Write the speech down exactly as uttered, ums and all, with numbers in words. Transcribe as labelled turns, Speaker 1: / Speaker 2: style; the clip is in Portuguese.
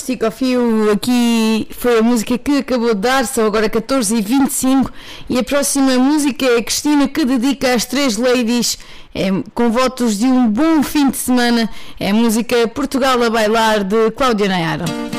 Speaker 1: Stick of You, aqui foi a música que acabou de dar, são agora catorze e vinte e cinco, e a próxima música é a Cristina, que dedica às três ladies, é, com votos de um bom fim de semana, é a música Portugal a Bailar, de Cláudia Nayara.